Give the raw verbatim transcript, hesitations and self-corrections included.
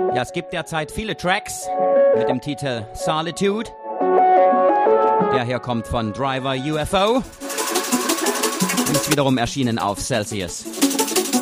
Ja, es gibt derzeit viele Tracks mit dem Titel Solitude. Der hier kommt von Driver U F O. Und ist wiederum erschienen auf Celsius.